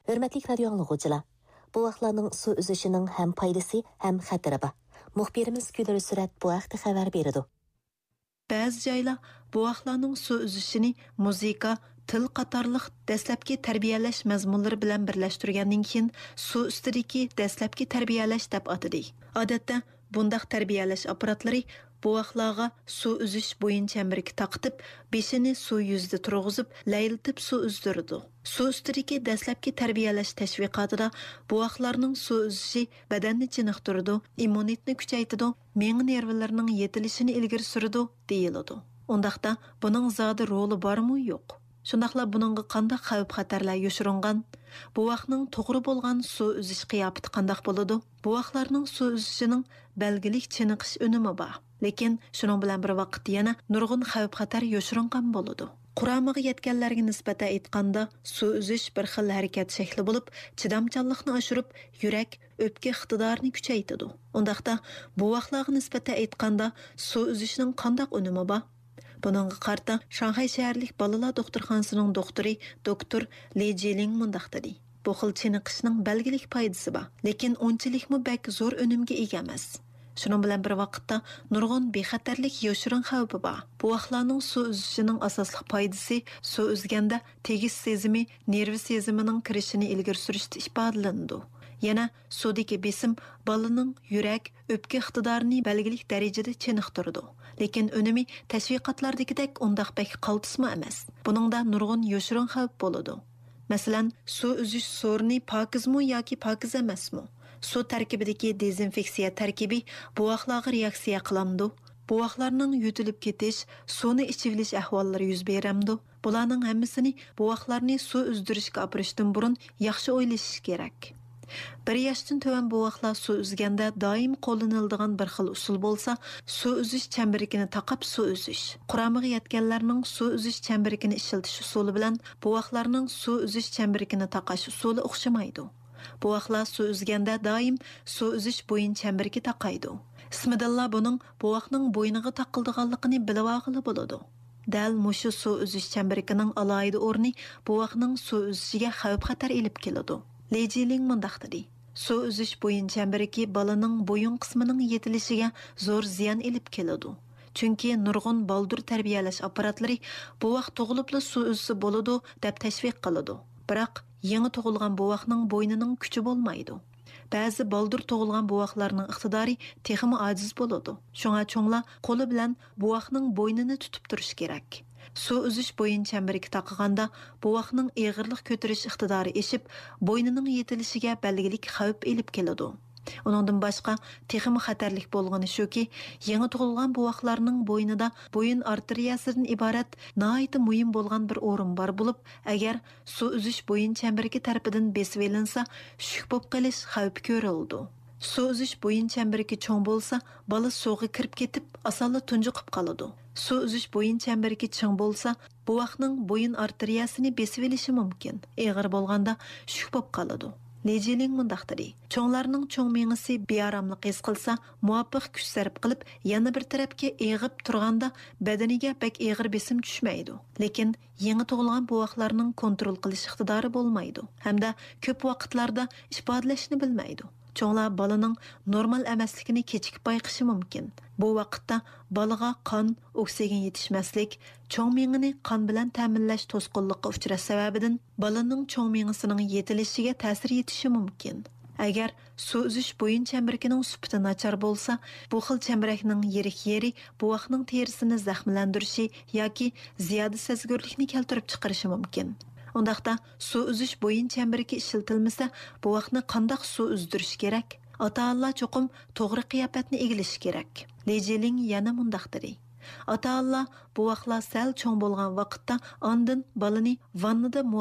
Hürmetli radio anlıqçılar, bu vaqtlarning suv üzüşünün hem paydası hem xətiri var. Muxbirimiz Güler Sürat bu vaqtda xabar berdi. Bəzi joylar bu vaqtlarning suv üzüşini muzika, til qatorliq dastlabki tarbiyalash mazmunlari bilan birlashtirgandan keyin suv ustidagi dastlabki tarbiyalash deb atadi. Odatda bundaq tarbiyalash apparatlari bu vaqtlarga suv uzish bo'yin chambarga taqitib, beshini suv yuzida turg'izib, layiltib suv uzdirdi. Suv ustidagi dastlabki tarbiyalash tashviqotida bu vaqtlarning suv uzishi badanni chiniqtirdi, immunitetni kuchaytirdi, miya nervlarining yetilishini ilgari surdi deyiladi. Undaqda buning zodi roli bormi yo'q? Shundaqla buningga qanday xavf-xatarlar yoshiringan? Bu vaqtning to'g'ri bo'lgan suv uzish qiyofati qanday bo'ladi? Bu vaqtlarning suv uzishining belgilik chiniqish unumi bor. Lekin shuning bilan bir vaqt yana nurg'un xavf-xatar yoshiringan bo'ladi. Quramiga yetganlarga nisbatan aytganda, suv uzish bir xil harakat shakli bo'lib, chidamchanlikni oshirib, yurak, o'pka iqtidorini kuchaytiradi. Undaqda bu vaqtlarga nisbatan aytganda, suv uzishning qanday unumi bor? Buningga qarta Shanxay shaharlik bolalar doktorxonasining doktori doktor Li Jiling mundaq dedi. Bu xil chiniqishning belgilik foydasi bor, lekin unchilikmi bak zo'r unumga ega emas. Şunun bilan bir vaqtda nurg'un bexatarlik yoshirin xavfi bor. Bu vaqtlarning suv uzishining asosli foydasi suv uzganda tegis sezimi, nervi sezimining kirishini ilgari surishda ifodalandi. Yana suvdagi besim bolaning yurak, o'pka iqtidorini belgilik darajada chiniqtirdi. Lekin unumi tashviqotlardagidek undaq bak qaltisma emas. Buningda nurg'un yoshirin xavf bo'ladi. Masalan, suv uzish so'rini pokizmi yoki pokiz emasmi? Su tarkibidagi dezinfeksiya tarkibi bu vaqtlarga reaksiya qilamdi. Bu vaqtlarning yutilib ketish, suvni ichib olish ahvollari yuz beramdi. Bularning hammasini bu vaqtlarni suv uzdirishga opirishdan burun yaxshi o'ylash kerak. 1 yoshdan to'g'an bu vaqtlar suv uzganda doim qo'llaniladigan bir xil usul bo'lsa, suv uzish chambarikini taqab suv uzish. Quramiga yetganlarning suv uzish chambarikini ishiltish usuli bilan bu vaqtlarning suv uzish chambarikini taqash usuli o'xshamaydi. Bu vaqtlar suv uzganda doim suv uzish bo'yin chambarga taqaydi. Ismidallah buning bu vaqtning bo'yniga taqildiganligini bilib olg'ili bo'ladi. Dal mushu suv uzish chambarikining alohida o'rni bu vaqtning suv uzishiga xavf-xatar elib keladi. Lejiling mundaq dedi. Suv uzish bo'yin chambariki bolaning bo'yin qismining yetilishiga zo'r ziyon elib keladi. Chunki nurg'un baldur tarbiyalash apparatlari bu vaqt tug'ilibla suv uzsa bo'ladi deb tashviq qiladi. Biroq yangi tug'ilgan buvaqning bo'ynining kuchi bo'lmaydi. Ba'zi baldur tug'ilgan buvaqlarning iqtidori texmi ojiz bo'ladi. Shunga cho'nglar qo'li bilan buvaqning bo'ynini tutib turish kerak. Suv uzish bo'yin chambariga taqiganda buvaqning eg'irlik ko'tarish iqtidori eshib, bo'ynining yetilishiga belgilik xavf elib keladi. Onundan başqa texmi xatarlik bo'lgani shuki, yangi tug'ilgan buvaqlarning bo'ynida bo'yin arteriyasidan iborat nihoyatda muhim bo'lgan bir o'rin bor bo'lib, agar suv uzish bo'yin chambariga tarafidan besib elinsa, shuk bo'lib qolish xavfi ko'rildi. Suv uzish bo'yin chambariga cho'ng bo'lsa, bola suvga kirib ketib, osonla tunjiqib qoladi. Suv uzish bo'yin chambariga ching bo'lsa, buvaqning bo'yin arteriyasini besib elishi mumkin. Eg'ir bo'lganda shuk bo'lib qoladi. Lejiling mundaq dedi. Cho'nglarning cho'ng mengisi bearamlik his qilsa, muvaffaq kuch sarf qilib, yana bir tarafga eg'ib turganda badaniga bak eg'ir besim tushmaydi. Lekin yangi tug'ilgan buvaqlarning kontrol qilish iqtidori bo'lmaydi. Hamda ko'p vaqtlarda ifodalashni bilmaydi. Cho'nglar bolaning normal emasligini kechikib bayqishi mumkin. Bu vaqtda bolaga qon, oksigen yetishmaslik, cho'ng mengini qon bilan ta'minlash to'sqinlikqa uchrash sababidan bolaning cho'ng mengisining yetilishiga ta'sir etishi mumkin. Agar suv uzish bo'yin chambarikining sifati nachar bo'lsa, bu xil chambarakning yirik yeri buvaqning terisini zaxmlantirishi yoki ziyoda sezgirlikni keltirib chiqarishi mumkin. Undaqda suv uzish bo'yin chambariki ishlatilmasa, buvaqni qanday suv uzdirish kerak? Ota-ona cho'qim to'g'ri qiyofatni egillash kerak. Lejiling yana mundaq dedi. Ota-ona buvaqlar sal cho'ng bo'lgan vaqtda ondan bolani vannada